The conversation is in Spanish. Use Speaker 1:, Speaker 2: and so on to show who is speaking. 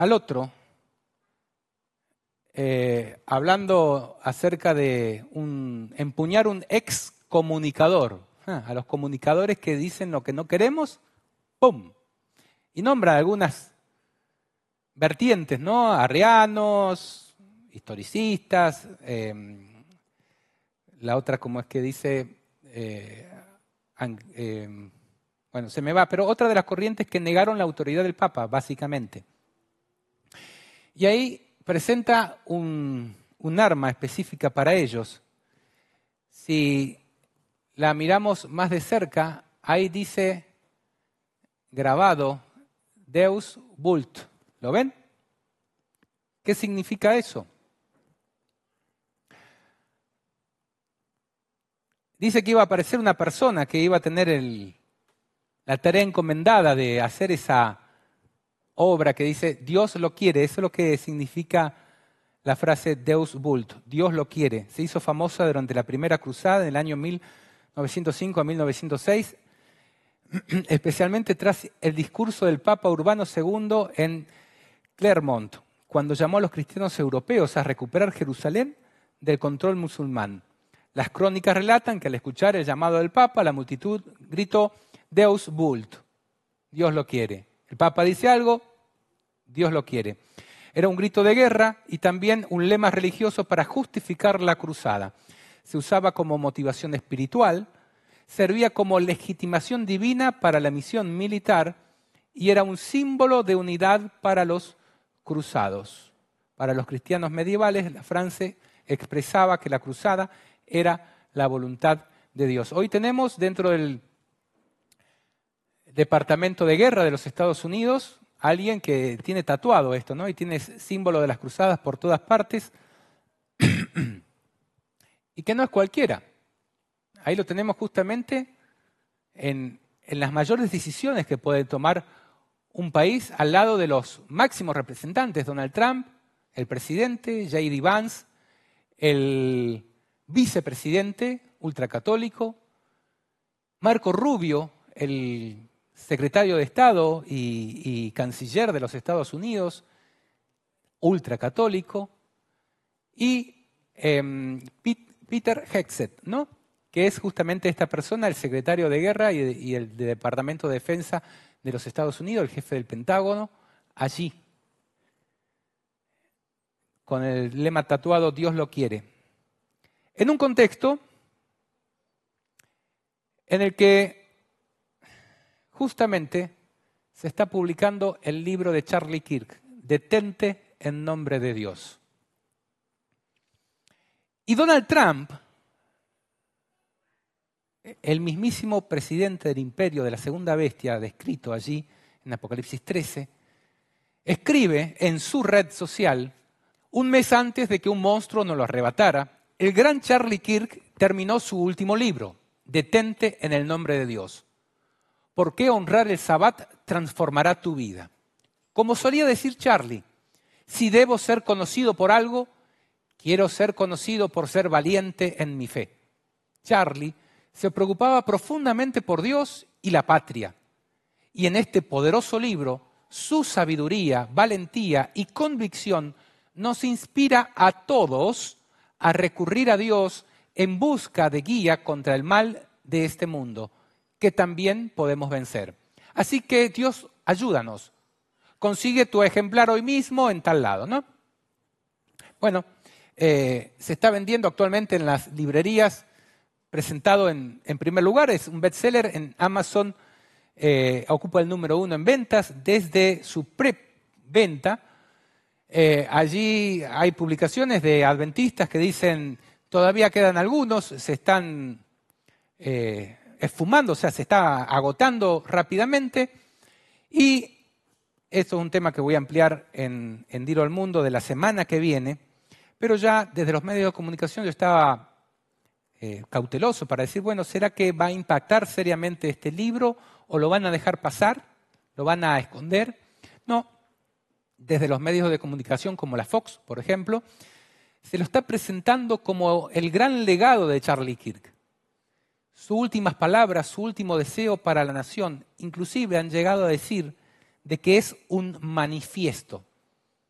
Speaker 1: al otro, hablando acerca de empuñar un excomunicador. A los comunicadores que dicen lo que no queremos, ¡pum! Y nombra algunas vertientes, ¿no? Arrianos, historicistas, la otra como es que dice, bueno, se me va, pero otra de las corrientes que negaron la autoridad del Papa, básicamente. Y ahí presenta un arma específica para ellos. Si la miramos más de cerca, ahí dice grabado Deus Vult. ¿Lo ven? ¿Qué significa eso? Dice que iba a aparecer una persona que iba a tener la tarea encomendada de hacer esa obra que dice Dios lo quiere. Eso es lo que significa la frase Deus Vult. Dios lo quiere. Se hizo famosa durante la Primera Cruzada en el año 1905 a 1906, especialmente tras el discurso del Papa Urbano II en Clermont, cuando llamó a los cristianos europeos a recuperar Jerusalén del control musulmán. Las crónicas relatan que al escuchar el llamado del Papa, la multitud gritó Deus Vult, Dios lo quiere. El Papa dice algo, Dios lo quiere. Era un grito de guerra y también un lema religioso para justificar la cruzada. Se usaba como motivación espiritual, servía como legitimación divina para la misión militar y era un símbolo de unidad para los cruzados. Para los cristianos medievales, la frase expresaba que la cruzada era la voluntad de Dios. Hoy tenemos dentro del Departamento de Guerra de los Estados Unidos alguien que tiene tatuado esto, ¿no? Y tiene símbolo de las cruzadas por todas partes y que no es cualquiera. Ahí lo tenemos justamente en las mayores decisiones que puede tomar un país al lado de los máximos representantes, Donald Trump, el presidente, J.D. Vance, el vicepresidente ultracatólico, Marco Rubio, el secretario de Estado y canciller de los Estados Unidos, ultracatólico, y Peter Hegseth, ¿no? Que es justamente esta persona, el secretario de Guerra y el de Departamento de Defensa de los Estados Unidos, el jefe del Pentágono, allí, con el lema tatuado, Dios lo quiere. En un contexto en el que justamente se está publicando el libro de Charlie Kirk, Detente en nombre de Dios. Y Donald Trump, el mismísimo presidente del imperio de la segunda bestia, descrito allí en Apocalipsis 13, escribe en su red social, un mes antes de que un monstruo nos lo arrebatara, el gran Charlie Kirk terminó su último libro, Detente en el nombre de Dios. ¿Por qué honrar el Sabbat transformará tu vida? Como solía decir Charlie, si debo ser conocido por algo, quiero ser conocido por ser valiente en mi fe. Charlie se preocupaba profundamente por Dios y la patria. Y en este poderoso libro, su sabiduría, valentía y convicción nos inspira a todos a recurrir a Dios en busca de guía contra el mal de este mundo, que también podemos vencer. Así que Dios, ayúdanos. Consigue tu ejemplar hoy mismo en tal lado, ¿no? Bueno, se está vendiendo actualmente en las librerías, presentado en primer lugar, es un bestseller en Amazon, ocupa el número 1 en ventas desde su preventa. Allí hay publicaciones de adventistas que dicen, todavía quedan algunos, se están esfumando, o sea, se está agotando rápidamente. Y esto es un tema que voy a ampliar en Dilo al Mundo de la semana que viene, pero ya desde los medios de comunicación yo estaba cauteloso para decir, bueno, ¿será que va a impactar seriamente este libro o lo van a dejar pasar? ¿Lo van a esconder? No. Desde los medios de comunicación como la Fox, por ejemplo, se lo está presentando como el gran legado de Charlie Kirk. Sus últimas palabras, su último deseo para la nación, inclusive han llegado a decir de que es un manifiesto.